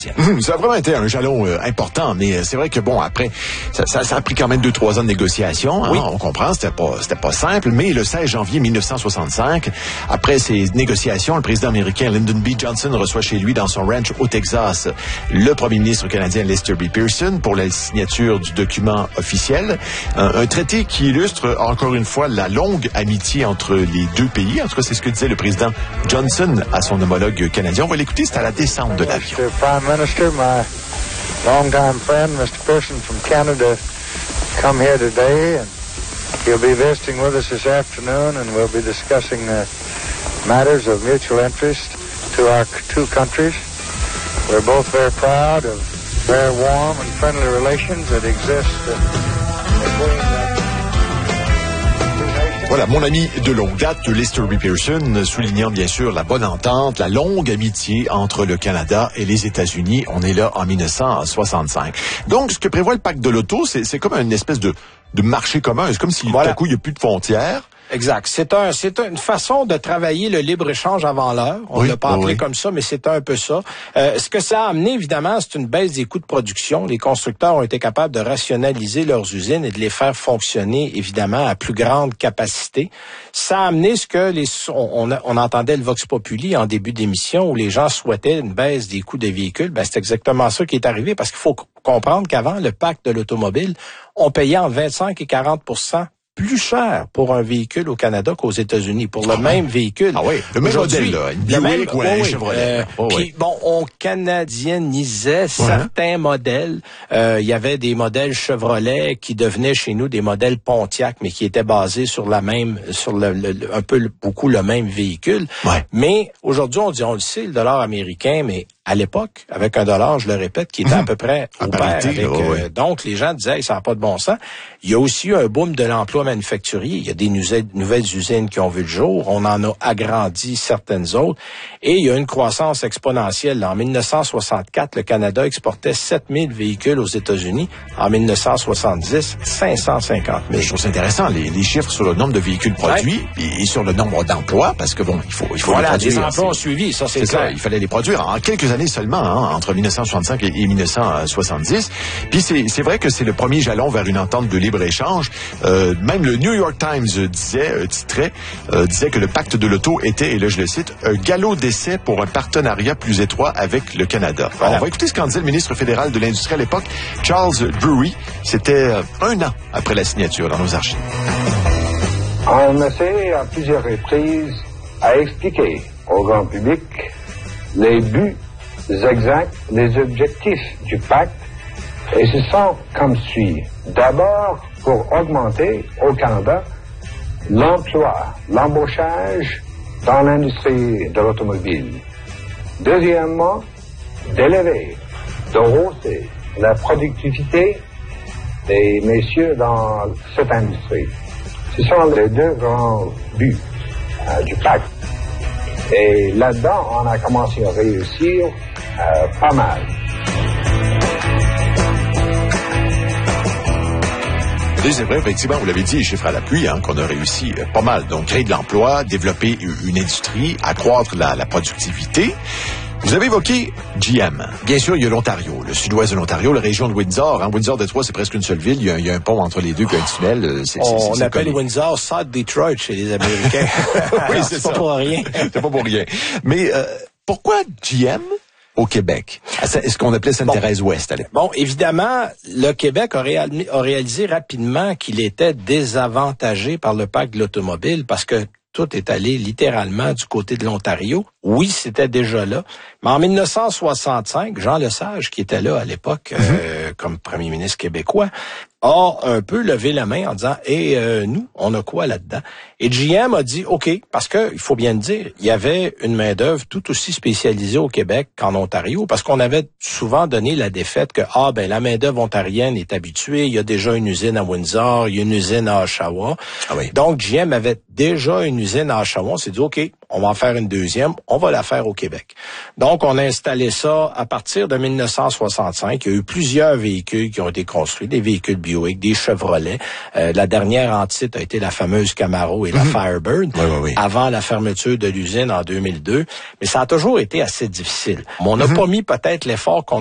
Ça a vraiment été un jalon important, mais c'est vrai que bon, après, ça a pris quand même 2-3 ans de négociation. Oui. On comprend, c'était pas simple, mais le 16 janvier 1965, après ces négociations, le président américain Lyndon B. Johnson reçoit chez lui dans son ranch au Texas le premier ministre canadien Lester B. Pearson pour la signature du document officiel. Un traité qui illustre encore une fois la longue amitié entre les deux pays. En tout cas, c'est ce que disait le président Johnson à son homologue canadien. On va l'écouter, c'est à la descente de l'avion. Minister, my longtime friend, Mr. Pearson from Canada, come here today, and he'll be visiting with us this afternoon, and we'll be discussing matters of mutual interest to our two countries. We're both very proud of very warm and friendly relations that exist between Voilà, mon ami de longue date, Lester B. Pearson, soulignant bien sûr la bonne entente, la longue amitié entre le Canada et les États-Unis. On est là en 1965. Donc, ce que prévoit le pacte de l'auto, c'est comme une espèce de marché commun. C'est comme si tout à coup, il n'y a plus de frontières. Exact. C'est une façon de travailler le libre-échange avant l'heure. On ne l'a pas appelé comme ça, mais c'est un peu ça. Ce que ça a amené, évidemment, c'est une baisse des coûts de production. Les constructeurs ont été capables de rationaliser leurs usines et de les faire fonctionner, évidemment, à plus grande capacité. Ça a amené ce que on entendait le Vox Populi en début d'émission où les gens souhaitaient une baisse des coûts des véhicules. Ben, c'est exactement ça qui est arrivé parce qu'il faut comprendre qu'avant le pacte de l'automobile, on payait entre 25 et 40% plus cher pour un véhicule au Canada qu'aux États-Unis pour le même véhicule. Ah oui, le même modèle, là, une Buick ou un Chevrolet. Puis bon, on canadienisait certains modèles. Il y avait des modèles Chevrolet qui devenaient chez nous des modèles Pontiac, mais qui étaient basés sur beaucoup le même véhicule. Ouais. Mais aujourd'hui, on le sait, le dollar américain, mais à l'époque, avec un dollar, je le répète, qui était à peu près au pair. Donc, les gens disaient, ça n'a pas de bon sens. Il y a aussi eu un boom de l'emploi manufacturier. Il y a des nouvelles usines qui ont vu le jour. On en a agrandi certaines autres. Et il y a une croissance exponentielle. En 1964, le Canada exportait 7000 véhicules aux États-Unis. En 1970, 550 000. Je trouve ça intéressant, les chiffres sur le nombre de véhicules produits et sur le nombre d'emplois, parce que bon, il faut voilà, les produire. Les emplois ont suivi, ça c'est clair. Ça, il fallait les produire en quelques années seulement, entre 1965 et 1970. Puis c'est vrai que c'est le premier jalon vers une entente de libre-échange. Même le New York Times disait que le pacte de l'auto était, et là je le cite, un galop d'essai pour un partenariat plus étroit avec le Canada. Voilà. Alors, on va écouter ce qu'en disait le ministre fédéral de l'Industrie à l'époque, Charles Drury. C'était 1 an après la signature dans nos archives. On essaie à plusieurs reprises à expliquer au grand public les buts exacts, les objectifs du pacte, et ce sont comme suit. D'abord, pour augmenter au Canada l'emploi, l'embauchage dans l'industrie de l'automobile. Deuxièmement, d'élever, de hausser la productivité des messieurs dans cette industrie. Ce sont les deux grands buts du pacte. Et là-dedans, on a commencé à réussir pas mal. C'est vrai, effectivement, vous l'avez dit, les chiffres à l'appui, qu'on a réussi pas mal. Donc, créer de l'emploi, développer une industrie, accroître la productivité. Vous avez évoqué GM. Bien sûr, il y a l'Ontario, le sud-ouest de l'Ontario, la région de Windsor. Windsor-Détroit, c'est presque une seule ville. Il y a un pont entre les deux, puis un tunnel. On appelle Windsor South Detroit chez les Américains. Oui, c'est pas pour rien. C'est pas pour rien. Mais pourquoi GM au Québec? Est-ce qu'on appelait Sainte-Thérèse-Ouest à l'époque? Bon, évidemment, le Québec a réalisé rapidement qu'il était désavantagé par le pacte de l'automobile parce que tout est allé littéralement du côté de l'Ontario. Oui, c'était déjà là. Mais en 1965, Jean Lesage, qui était là à l'époque comme premier ministre québécois, a un peu levé la main en disant « Et nous, on a quoi là-dedans? » Et GM a dit « OK », parce que il faut bien le dire, il y avait une main-d'œuvre tout aussi spécialisée au Québec qu'en Ontario, parce qu'on avait souvent donné la défaite que la main-d'œuvre ontarienne est habituée, il y a déjà une usine à Windsor, il y a une usine à Oshawa. Ah oui. Donc GM avait déjà une usine à Oshawa. On s'est dit « OK, on va en faire une deuxième, on va la faire au Québec. Donc, on a installé ça à partir de 1965. Il y a eu plusieurs véhicules qui ont été construits, des véhicules Buick, des Chevrolet. La dernière en titre a été la fameuse Camaro et la Firebird, avant la fermeture de l'usine en 2002. Mais ça a toujours été assez difficile. On n'a pas mis peut-être l'effort qu'on